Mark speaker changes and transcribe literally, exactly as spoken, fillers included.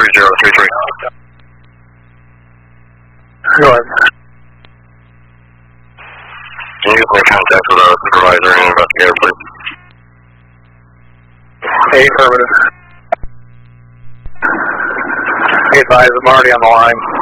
Speaker 1: three zero three three.
Speaker 2: Go ahead.
Speaker 1: Can you make contact with our supervisor and investigator, please?
Speaker 2: Hey, affirmative. Be advised, I'm already on the line.